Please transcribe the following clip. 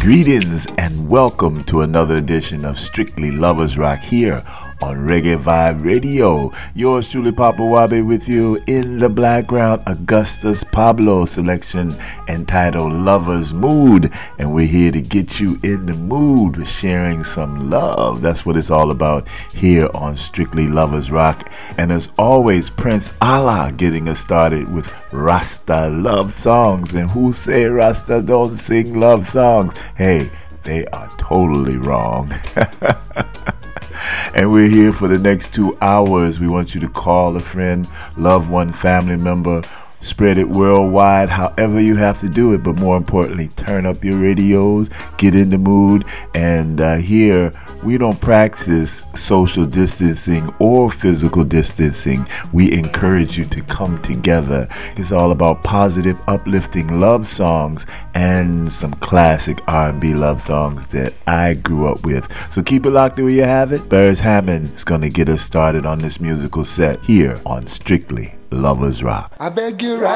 Greetings and welcome to another edition of Strictly Lovers Rock here on Reggae Vibe Radio. Yours truly, Papa Wabe, with you in the background. Augustus Pablo selection entitled Lover's Mood. And we're here to get you in the mood with sharing some love. That's what it's all about here on Strictly Lovers Rock. And as always, Prince Allah getting us started with Rasta love songs. And who say Rasta don't sing love songs? Hey, they are totally wrong. And we're here for the next 2 hours. We want you to call a friend, loved one, family member, spread it worldwide, however you have to do it. But more importantly, turn up your radios, get in the mood. And here, we don't practice social distancing or physical distancing. We encourage you to come together. It's all about positive, uplifting love songs and some classic R&B love songs that I grew up with. So keep it locked where you have it. Burrs Hammond is going to get us started on this musical set here on Strictly Lovers Rock. I beg you,